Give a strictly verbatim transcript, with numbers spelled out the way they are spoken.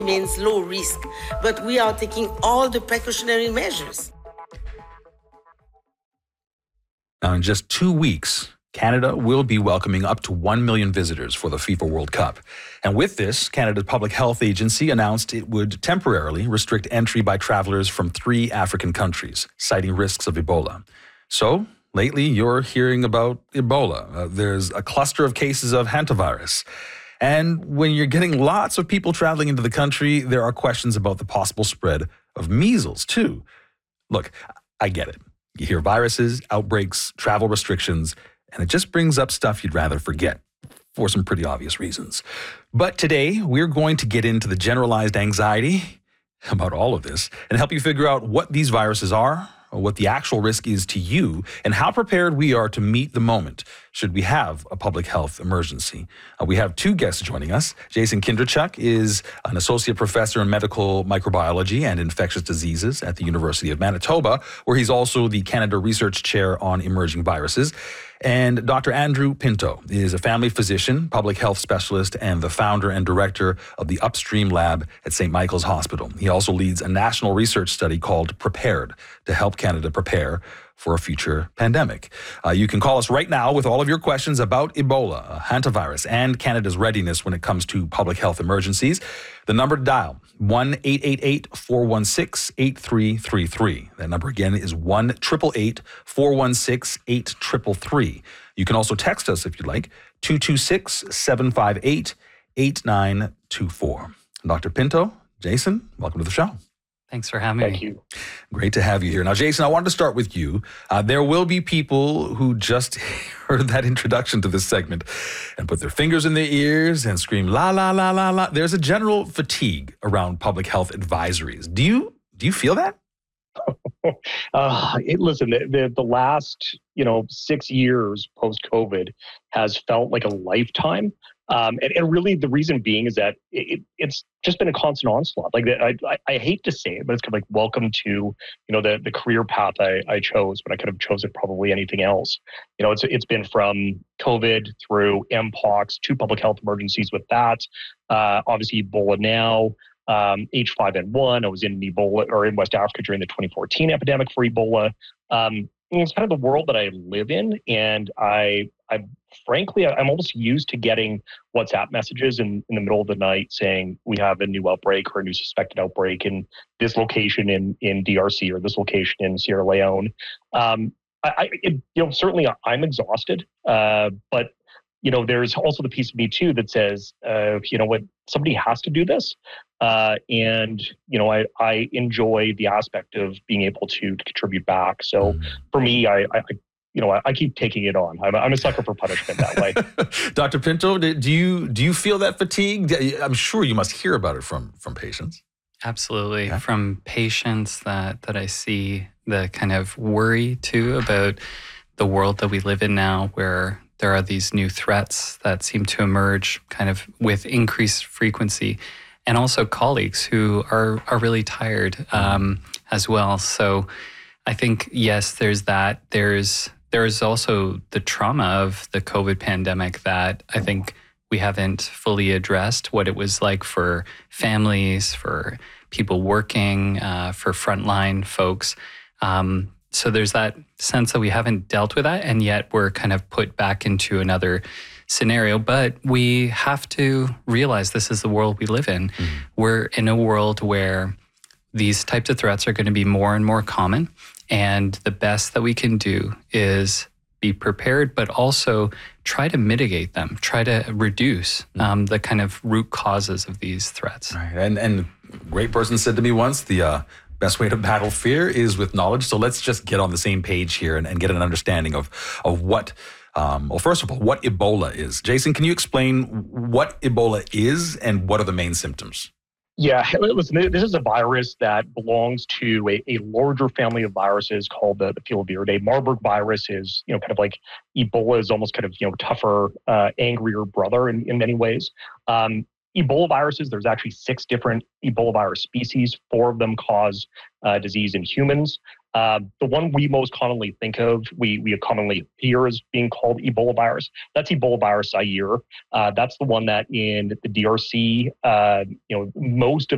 Remains low risk, but we are taking all the precautionary measures. Now, in just two weeks, Canada will be welcoming up to one million visitors for the FIFA World Cup. And with this, Canada's Public Health Agency announced it would temporarily restrict entry by travelers from three African countries, citing risks of Ebola. So, lately, you're hearing about Ebola. Uh, there's a cluster of cases of hantavirus. And when you're getting lots of people traveling into the country, there are questions about the possible spread of measles, too. Look, I get it. You hear viruses, outbreaks, travel restrictions, and it just brings up stuff you'd rather forget for some pretty obvious reasons. But today, we're going to get into the generalized anxiety about all of this and help you figure out what these viruses are, what the actual risk is to you, and how prepared we are to meet the moment should we have a public health emergency. Uh, we have two guests joining us. Jason Kindrachuk is an associate professor in medical microbiology and infectious diseases at the University of Manitoba, where he's also the Canada Research Chair on Emerging Viruses. And Doctor Andrew Pinto is a family physician, public health specialist, and the founder and director of the Upstream Lab at Saint Michael's Hospital. He also leads a national research study called Prepared to help Canada prepare for a future pandemic. Uh, you can call us right now with all of your questions about Ebola, hantavirus, and Canada's readiness when it comes to public health emergencies. The number to dial, one eight eight eight, four one six, eight three three three. That number again is one eight eight eight, four one six, eight three three. You can also text us if you'd like, two two six, seven five eight, eight nine two four. Doctor Pinto, Jason, welcome to the show. Thanks for having me. Thank you. Great to have you here. Now, Jason, I wanted to start with you. Uh, there will be people who just heard that introduction to this segment and put their fingers in their ears and scream, la, la, la, la, la. There's a general fatigue around public health advisories. Do you do you feel that? uh, it, listen, the, the, the last, you know, six years post-COVID has felt like a lifetime. Um, and, and really the reason being is that it, it's just been a constant onslaught. Like I, I, I hate to say it, but it's kind of like, welcome to, you know, the, the career path I, I chose, but I could have chosen probably anything else. You know, it's, it's been from COVID through Mpox to public health emergencies with that. Uh, obviously Ebola now, um, H five N one. I was in Ebola or in West Africa during the twenty fourteen epidemic for Ebola. Um, it's kind of the world that I live in. And I, I frankly, I'm almost used to getting WhatsApp messages in, in the middle of the night saying we have a new outbreak or a new suspected outbreak in this location in, in D R C or this location in Sierra Leone. Um, I, I it, you know, certainly I'm exhausted, uh, but you know, there's also the piece of me too that says, uh, you know what, somebody has to do this. Uh, and, you know, I, I enjoy the aspect of being able to, to contribute back. So mm. for me, I, I you know, I, I keep taking it on. I'm, I'm a sucker for punishment that way. Doctor Pinto, do you do you feel that fatigue? I'm sure you must hear about it from from patients. Absolutely. Yeah. From patients that, that I see, the kind of worry too about the world that we live in now, where there are these new threats that seem to emerge kind of with increased frequency, and also colleagues who are, are really tired um, as well. So I think, yes, there's that. There's there's also the trauma of the COVID pandemic that I think we haven't fully addressed, what it was like for families, for people working, uh, for frontline folks. Um, so there's that sense that we haven't dealt with that, and yet we're kind of put back into another scenario. But we have to realize this is the world we live in. Mm-hmm. We're in a world where these types of threats are going to be more and more common. And the best that we can do is be prepared, but also try to mitigate them, try to reduce um, the kind of root causes of these threats. Right. And and a great person said to me once, the uh, best way to battle fear is with knowledge. So let's just get on the same page here and, and get an understanding of, of what, um, well, first of all, what Ebola is. Jason, can you explain what Ebola is and what are the main symptoms? Yeah, listen, this is a virus that belongs to a, a larger family of viruses called the, the filoviridae. Marburg virus is, you know, kind of like Ebola is almost kind of, you know, tougher, uh, angrier brother in, in many ways. Um, Ebola viruses, there's actually six different Ebola virus species. Four of them cause uh, disease in humans. Uh, the one we most commonly think of, we we commonly hear as being called Ebola virus. That's Ebola virus Zaire. Uh, that's the one that in the D R C, uh, you know, most of